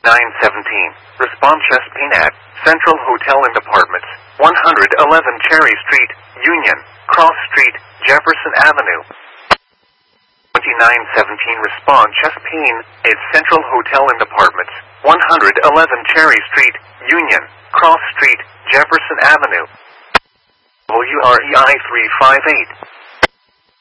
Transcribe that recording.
917. Response chest pain at Central Hotel and Apartments, 111 Cherry Street, Union, Cross Street, Jefferson Avenue. 2917. Respond chest pain at Central Hotel and Apartments, 111 Cherry Street, Union, Cross Street, Jefferson Avenue. WREI 358.